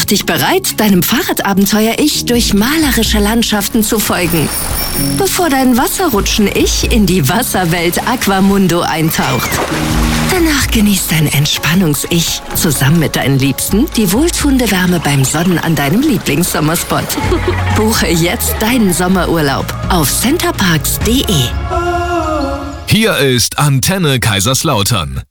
dich bereit, deinem Fahrradabenteuer-Ich durch malerische Landschaften zu folgen, bevor dein Wasserrutschen-Ich in die Wasserwelt Aquamundo eintaucht. Danach genießt dein Entspannungs-Ich zusammen mit deinen Liebsten die wohltuende Wärme beim Sonnen an deinem Lieblingssommerspot. Buche jetzt deinen Sommerurlaub auf centerparks.de. Hier ist Antenne Kaiserslautern.